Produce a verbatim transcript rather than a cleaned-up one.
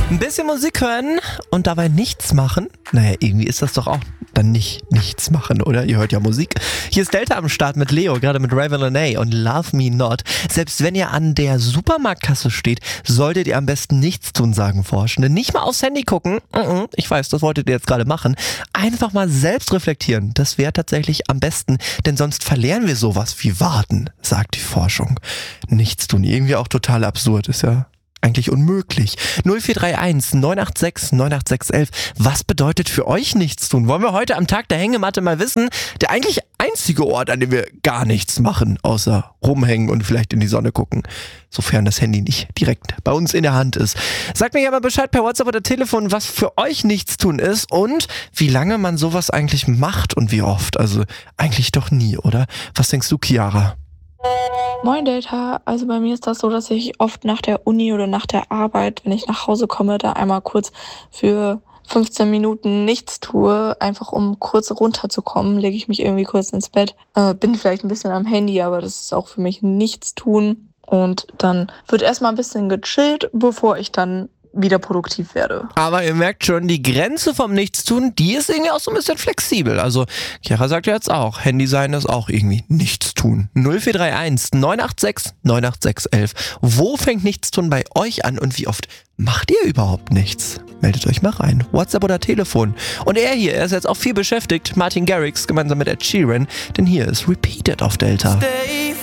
Ein bisschen Musik hören und dabei nichts machen? Naja, irgendwie ist das doch auch dann nicht nichts machen, oder? Ihr hört ja Musik. Hier ist Delta am Start mit Leo, gerade mit Raven Lene und Love Me Not. Selbst wenn ihr an der Supermarktkasse steht, solltet ihr am besten nichts tun, sagen Forschende. Nicht mal aufs Handy gucken. Ich weiß, das wolltet ihr jetzt gerade machen. Einfach mal selbst reflektieren. Das wäre tatsächlich am besten, denn sonst verlieren wir sowas wie Warten, sagt die Forschung. Nichts tun, irgendwie auch total absurd, ist ja eigentlich unmöglich. null vier drei eins neun acht sechs neun acht sechs eins. Was bedeutet für euch nichts tun? Wollen wir heute am Tag der Hängematte mal wissen? Der eigentlich einzige Ort, an dem wir gar nichts machen, außer rumhängen und vielleicht in die Sonne gucken. Sofern das Handy nicht direkt bei uns in der Hand ist. Sagt mir ja mal Bescheid per WhatsApp oder Telefon, was für euch nichts tun ist und wie lange man sowas eigentlich macht und wie oft. Also eigentlich doch nie, oder? Was denkst du, Chiara? Moin Delta, also bei mir ist das so, dass ich oft nach der Uni oder nach der Arbeit, wenn ich nach Hause komme, da einmal kurz für fünfzehn Minuten nichts tue, einfach um kurz runterzukommen, lege ich mich irgendwie kurz ins Bett, äh, bin vielleicht ein bisschen am Handy, aber das ist auch für mich nichts tun und dann wird erstmal ein bisschen gechillt, bevor ich dann wieder produktiv werde. Aber ihr merkt schon, die Grenze vom Nichtstun, die ist irgendwie auch so ein bisschen flexibel. Also Chiara sagt ja jetzt auch, Handy sein ist auch irgendwie Nichtstun. null vier drei eins neun acht sechs neun acht sechs eins. Wo fängt Nichtstun bei euch an und wie oft macht ihr überhaupt nichts? Meldet euch mal rein. WhatsApp oder Telefon. Und er hier, er ist jetzt auch viel beschäftigt. Martin Garrix gemeinsam mit Ed Sheeran. Denn hier ist Repeated auf Delta.